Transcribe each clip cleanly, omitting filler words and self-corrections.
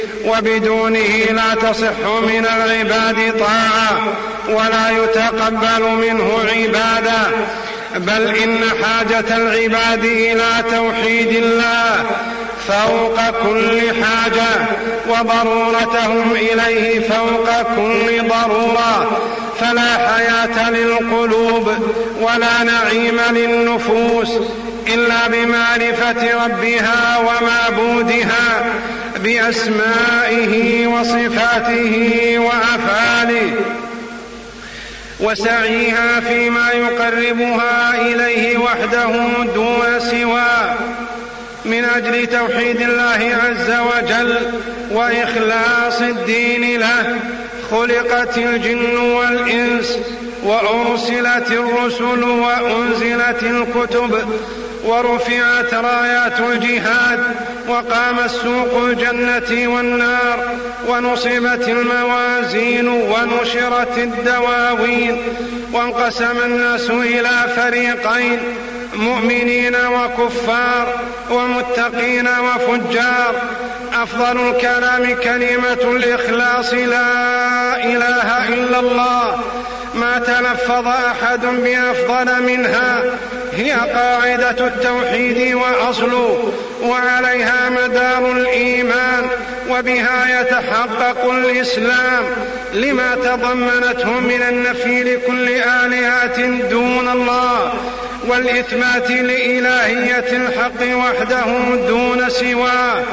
وبدونه لا تصح من العباد طاعة ولا يتقبل منه عبادة، بل إن حاجة العباد إلى توحيد الله فوق كل حاجة، وضرورتهم إليه فوق كل ضرورة، فلا حياة للقلوب ولا نعيم للنفوس إلا بمعرفة ربها ومعبودها بأسمائه وصفاته وأفعاله، وسعيها فيما يقربها إليه وحده دون سواه. من أجل توحيد الله عز وجل وإخلاص الدين له خلقت الجن والإنس، وأرسلت الرسل وأنزلت الكتب، ورفعت رايات الجهاد، وقام سوق الجنة والنار، ونصبت الموازين، ونشرت الدواوين، وانقسم الناس إلى فريقين: مؤمنين وكفار، ومتقين وفجار. أفضل الكلام كلمة الإخلاص: لا إله إلا الله، ما تلفظ أحد بأفضل منها. هي قاعدة التوحيد وأصله، وعليها مدار الإيمان، وبها يتحقق الإسلام لما تضمنته من النفي لكل آلهة دون الله، والإثبات لإلهية الحق وحده دون سواه.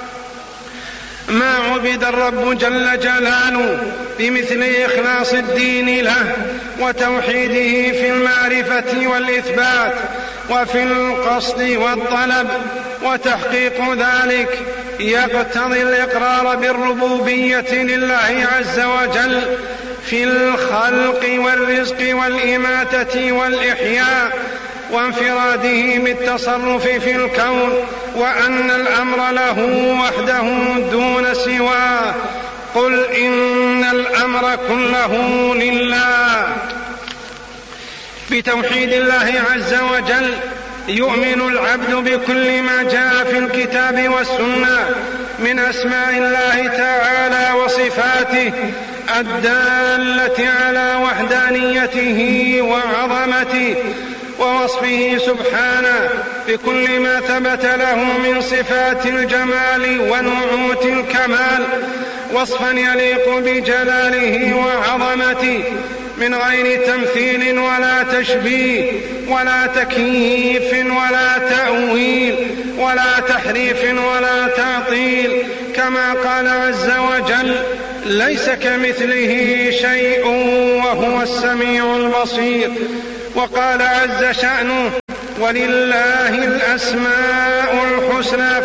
ما عبد الرب جل جلاله بمثل إخلاص الدين له وتوحيده في المعرفة والإثبات وفي القصد والطلب، وتحقيق ذلك يقتضي الإقرار بالربوبية لله عز وجل في الخلق والرزق والإماتة والإحياء، وانفراده بالتصرف في الكون، وأن الأمر له وحده دون سواه. قل إن الأمر كله لله. بتوحيد الله عز وجل يؤمن العبد بكل ما جاء في الكتاب والسنة من أسماء الله تعالى وصفاته الدالة على وحدانيته وعظمته، ووصفه سبحانه بكل ما ثبت له من صفات الجمال ونعوت الكمال، وصفا يليق بجلاله وعظمته من غير تمثيل ولا تشبيه ولا تكييف ولا تأويل ولا تحريف ولا تعطيل، كما قال عز وجل: ليس كمثله شيء وهو السميع البصير. وقال عز شأنه: ولله الأسماء الحسنى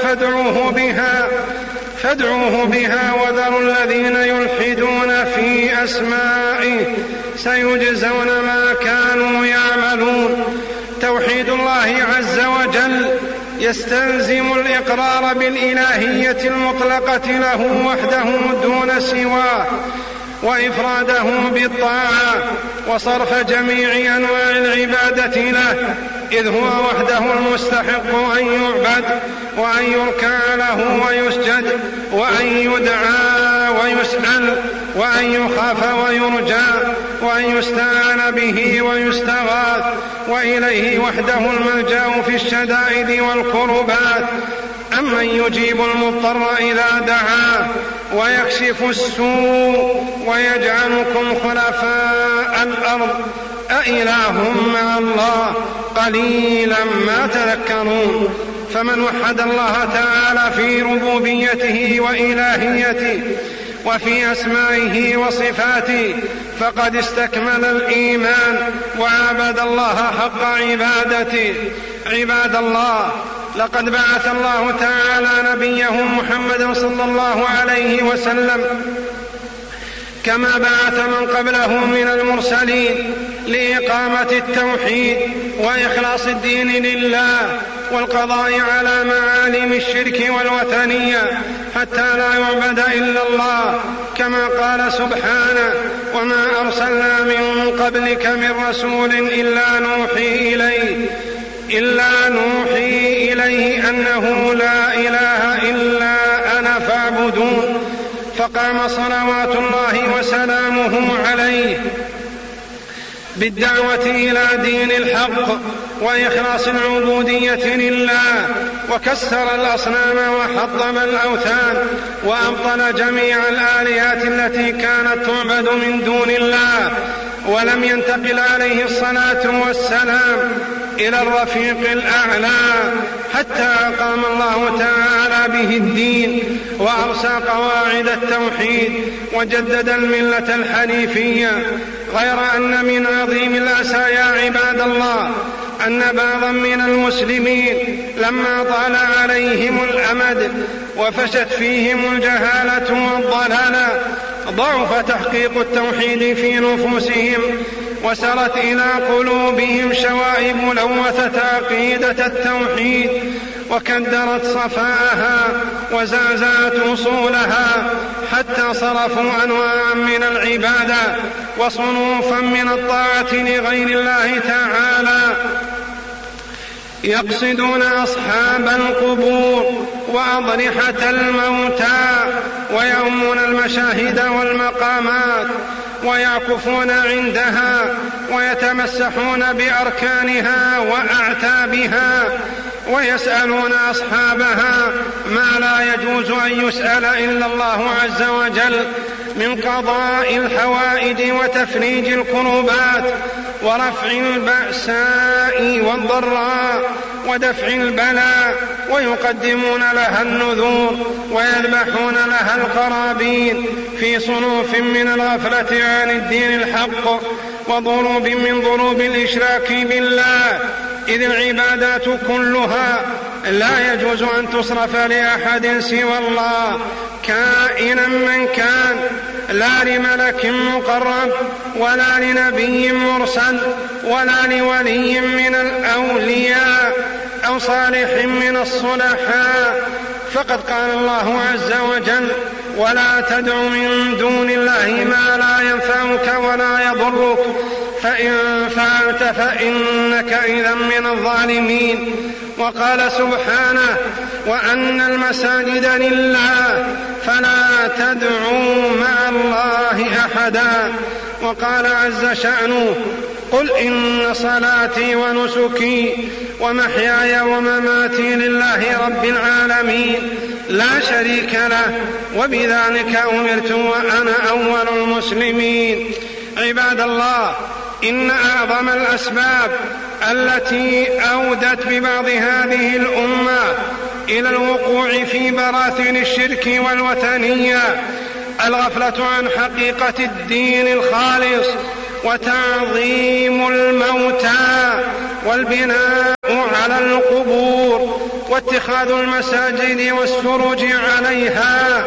فادعوه بها وذروا الذين يلحدون في أسمائه سيجزون ما كانوا يعملون. توحيد الله عز وجل يستلزم الإقرار بالإلهية المطلقة له وحده دون سواه، وإفراده بالطاعة، وصرف جميع أنواع العبادة له، إذ هو وحده المستحق أن يعبد وأن يركع له ويسجد وأن يدعى ويسأل وأن يخاف ويرجى وأن يستعان به ويستغاث، وإليه وحده الملجأ في الشدائد والكربات. أمن يجيب المضطر إذا دعاه ويكشف السوء ويجعلكم خلفاء الأرض أإله مع الله قليلا ما تذكرون. فمن وحد الله تعالى في ربوبيته وإلهيته وفي أسمائه وصفاته فقد استكمل الإيمان وعبد الله حق عبادته. عباد الله، لقد بعث الله تعالى نبيه محمد صلى الله عليه وسلم كما بعث من قبله من المرسلين لإقامة التوحيد وإخلاص الدين لله والقضاء على معالم الشرك والوثنية حتى لا يعبد إلا الله، كما قال سبحانه: وما أرسلنا من قبلك من رسول إلا نوحي إليه أنه لا إله إلا أنا يعبدون. فقام صلوات الله وسلامه عليه بالدعوة إلى دين الحق وإخلاص العبودية لله، وكسر الأصنام وحطم الأوثان، وأبطل جميع الآلهات التي كانت تعبد من دون الله. ولم ينتقل عليه الصلاة والسلام إلى الرفيق الأعلى حتى أقام الله تعالى به الدين وأرسى قواعد التوحيد وجدد الملة الحنيفية. غير أن من عظيم الأسى يا عباد الله أن بعضا من المسلمين لما طال عليهم الأمد وفشت فيهم الجهالة والضلالة ضعف تحقيق التوحيد في نفوسهم، وسرت إلى قلوبهم شوائب لوثت عقيدة التوحيد وكدرت صفاءها وزعزعت أصولها، حتى صرفوا أنواعا من العبادة وصنوفا من الطاعة لغير الله تعالى، يقصدون أصحاب القبور وأضرحة الموتى ويؤمون المشاهد والمقامات ويعكفون عندها ويتمسحون بأركانها وأعتابها ويسألون أصحابها ما لا يجوز أن يسأل إلا الله عز وجل من قضاء الحوائج وتفريج الكروبات ورفع البأساء والضراء ودفع البلاء، ويقدمون لها النذور ويذبحون لها القرابين في صنوف من الغفلة عن الدين الحق وضروب من ضروب الإشراك بالله، إذ العبادات كلها لا يجوز أن تصرف لأحد سوى الله كائنا من كان، لا لملك مقرب ولا لنبي مرسل ولا لولي من الأولياء أو صالح من الصلحاء. فقد قال الله عز وجل: ولا تدع من دون الله ما لا ينفعك ولا يضرك فإن فعلت فإنك إذا من الظالمين. وقال سبحانه: وأن المساجد لله فلا تدعوا مع الله أحدا. وقال عز شأنه: قل إن صلاتي ونسكي ومحياي ومماتي لله رب العالمين لا شريك له وبذلك أمرت وأنا أول المسلمين. عباد الله، إن أعظم الأسباب التي أودت ببعض هذه الأمة إلى الوقوع في براثن الشرك والوثنية الغفلة عن حقيقة الدين الخالص وتعظيم الموتى والبناء على القبور واتخاذ المساجد والسروج عليها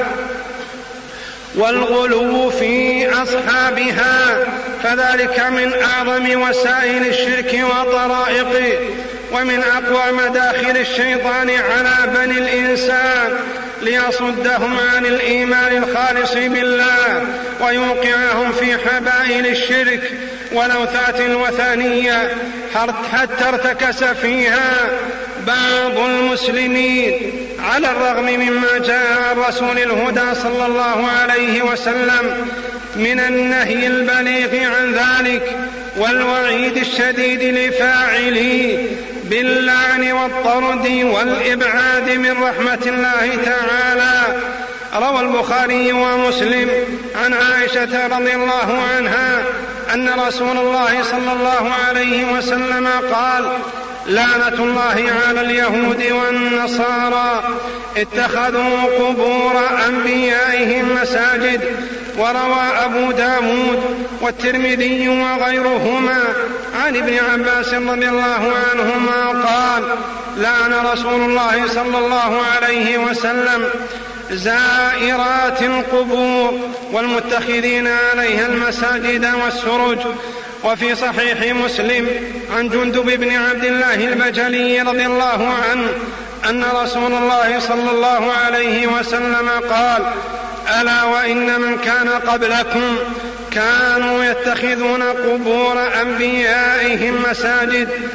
والغلو في أصحابها، فذلك من أعظم وسائل الشرك وطرائقه ومن أقوى مداخل الشيطان على بني الإنسان ليصدهم عن الإيمان الخالص بالله ويوقعهم في حبائل الشرك والأوثان الوثنية، حتى ارتكس فيها بعض المسلمين على الرغم مما جاء عن رسول الهدى صلى الله عليه وسلم من النهي البليغ عن ذلك والوعيد الشديد لفاعليه باللعن والطرد والإبعاد من رحمة الله تعالى. روى البخاري ومسلم عن عائشة رضي الله عنها أن رسول الله صلى الله عليه وسلم قال: لعنة الله على اليهود والنصارى اتخذوا قبور أنبيائهم مساجد. وروى أبو داود والترمذي وغيرهما عن ابن عباس رضي الله عنهما قال: لعن رسول الله صلى الله عليه وسلم زائرات القبور والمتخذين عليها المساجد والسرج. وفي صحيح مسلم عن جندب بن عبد الله البجلي رضي الله عنه أن رسول الله صلى الله عليه وسلم قال: ألا وإن من كان قبلكم كانوا يتخذون قبور أنبيائهم مساجد.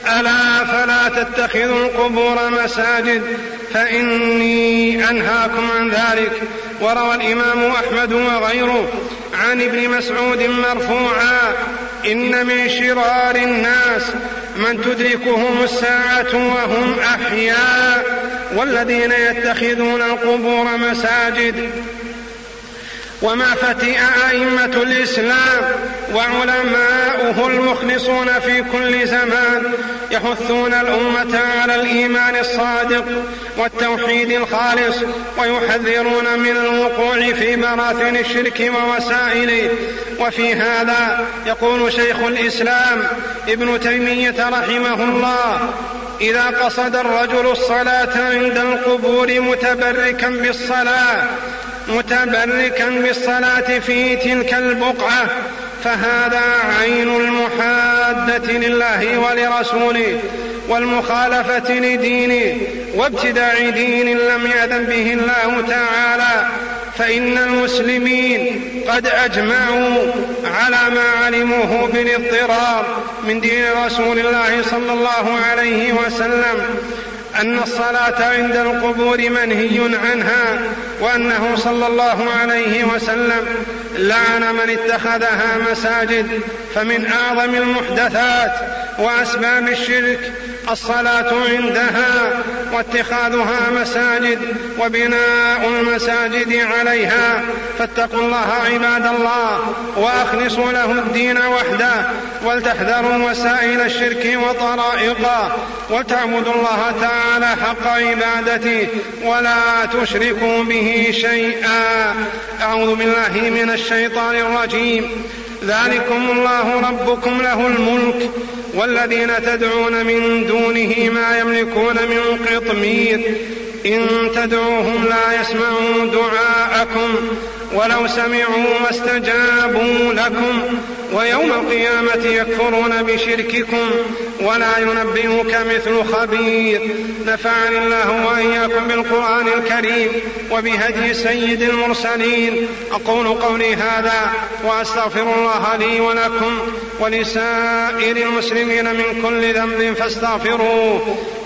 ألا فلا تتخذوا القبور مساجد فإني أنهاكم عن ذلك. وروى الإمام أحمد وغيره عن ابن مسعود مرفوعا: إن من شرار الناس من تدركهم الساعة وهم أحياء والذين يتخذون القبور مساجد. وما فتئ أئمة الإسلام وعلماؤه المخلصون في كل زمان يحثون الأمة على الإيمان الصادق والتوحيد الخالص، ويحذرون من الوقوع في براثن الشرك ووسائله. وفي هذا يقول شيخ الإسلام ابن تيمية رحمه الله: إذا قصد الرجل الصلاة عند القبور متبركا بالصلاة في تلك البقعة فهذا عين المحادة لله ولرسوله والمخالفة لدينه وابتداع دين لم يأذن به الله تعالى. فإن المسلمين قد أجمعوا على ما علموه بالاضطرار من دين رسول الله صلى الله عليه وسلم أن الصلاة عند القبور منهي عنها، وأنه صلى الله عليه وسلم لعن من اتخذها مساجد. فمن أعظم المحدثات وأسباب الشرك الصلاة عندها واتخاذها مساجد وبناء المساجد عليها. فاتقوا الله عباد الله وأخلصوا له الدين وحده، ولتحذروا وسائل الشرك وطرائقه، وتعبدوا الله تعالى حق عبادته ولا تشركوا به شيئا. أعوذ بالله من الشيطان الرجيم. ذلكم الله ربكم له الملك والذين تدعون من دونه ما يملكون من قطمير إن تدعوهم لا يسمعوا دعاءكم ولو سمعوا ما استجابوا لكم ويوم القيامة يكفرون بشرككم ولا ينبئك مثل خبير. نفعني الله وإياكم بالقرآن الكريم وبهدي سيد المرسلين. أقول قولي هذا وأستغفر الله لي ولكم ولسائر المسلمين من كل ذنب فاستغفروه